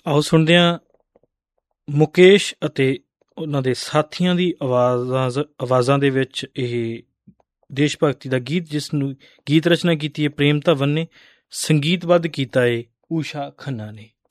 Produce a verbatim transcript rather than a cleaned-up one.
ਆਓ ਸੁਣਦੇ ਹਾਂ ਮੁਕੇਸ਼ ਅਤੇ ਉਹਨਾਂ ਦੇ ਸਾਥੀਆਂ ਦੀ ਆਵਾਜ਼ਾਂ ਆਵਾਜ਼ਾਂ ਦੇ ਵਿੱਚ ਇਹ ਦੇਸ਼ ਭਗਤੀ ਦਾ ਗੀਤ, ਜਿਸ ਨੂੰ ਗੀਤ ਰਚਨਾ ਕੀਤੀ ਹੈ ਪ੍ਰੇਮ ਧਵਨ ਨੇ, ਸੰਗੀਤਬੱਧ ਕੀਤਾ ਹੈ ਊਸ਼ਾ ਖੰਨਾ ਨੇ।